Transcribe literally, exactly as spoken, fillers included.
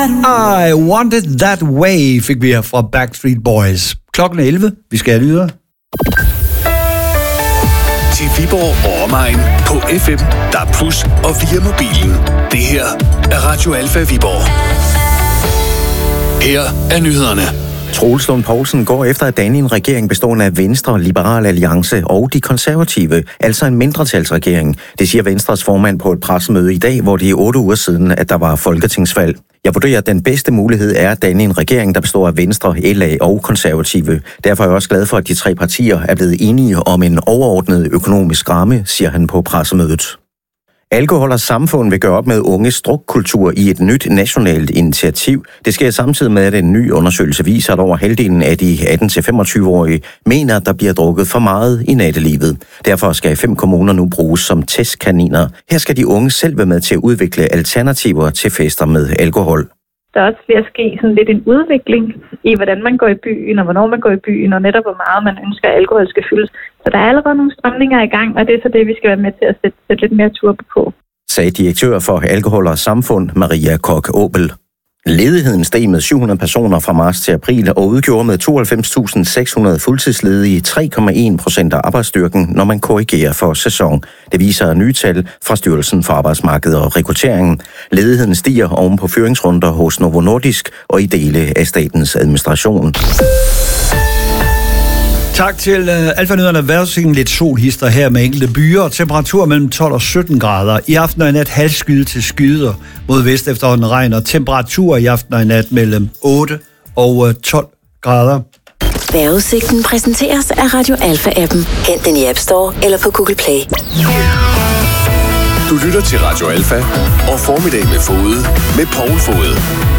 I Want It That Way fik vi her fra Backstreet Boys. Klokken er elleve. Vi skal have videre. Til Viborg og omegn på F M, D A B plus og via mobilen. Det her er Radio Alfa Viborg. Her er nyhederne. Troels Lund Poulsen går efter at danne en regering bestående af Venstre, Liberal Alliance og de konservative, altså en mindretalsregering. Det siger Venstres formand på et pressemøde i dag, hvor det er otte uger siden, at der var folketingsvalg. Jeg vurderer, at den bedste mulighed er at danne en regering, der består af Venstre, L A og konservative. Derfor er jeg også glad for, at de tre partier er blevet enige om en overordnet økonomisk ramme, siger han på pressemødet. Alkohol og Samfund vil gøre op med unges drukkultur i et nyt nationalt initiativ. Det sker samtidig med, at en ny undersøgelse viser, at over halvdelen af de atten til femogtyve-årige mener, at der bliver drukket for meget i nattelivet. Derfor skal fem kommuner nu bruges som testkaniner. Her skal de unge selv være med til at udvikle alternativer til fester med alkohol. Der er også ved at ske sådan lidt en udvikling i, hvordan man går i byen, og hvornår man går i byen, og netop hvor meget man ønsker, at alkohol skal fyldes. Så der er allerede nogle strømninger i gang, og det er så det, vi skal være med til at sætte, sætte lidt mere turbo på. Sagde direktør for Alkohol og Samfund, Maria Koch-Åbel. Ledigheden steg med syv hundrede personer fra marts til april og udgjorde med tooghalvfems tusind seks hundrede fuldtidsledige tre komma en procent af arbejdsstyrken, når man korrigerer for sæson. Det viser nye tal fra Styrelsen for Arbejdsmarked og Rekruttering. Ledigheden stiger oven på fyringsrunder hos Novo Nordisk og i dele af statens administration. Tak til uh, Alfa-nyhederne. Vejrudsigten lidt solhister her med enkelte byer. Temperatur mellem tolv og sytten grader. I aften og i nat halvskyde til skyder. Mod vest efterhånden regn og temperatur i aften og i nat mellem otte og tolv grader. Vejrudsigten præsenteres af Radio Alfa-appen. Hent den i App Store eller på Google Play. Du lytter til Radio Alfa og Formiddag med Fode med Poul Fode.